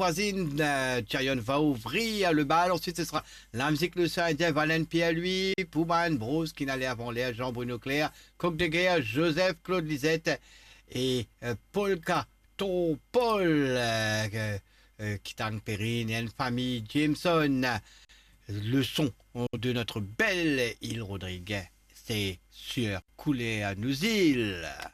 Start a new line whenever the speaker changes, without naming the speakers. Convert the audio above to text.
voisine, Thierry va ouvrir le bal. Ensuite, ce sera la musique le Saint-Indien, Valène Pierre-Louis, Pouman, Bruce, qui n'allait avant l'air, Jean-Bruno Claire, Coq de Guerre, Joseph, Claude Lisette et Polka, ton Paul, Kitang Perrine et une famille Jameson. Le son de notre belle île Rodrigue, c'est sur Couler à nos îles.